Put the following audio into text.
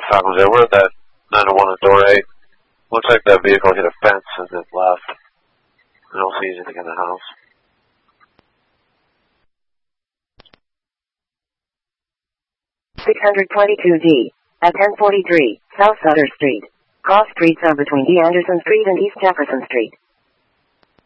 San Jose. We're at that 901 at door 8. Looks like that vehicle hit a fence as it left. I don't see anything in the house. D at 1043 South Sutter Street. Cross streets are between D. Anderson Street and East Jefferson Street.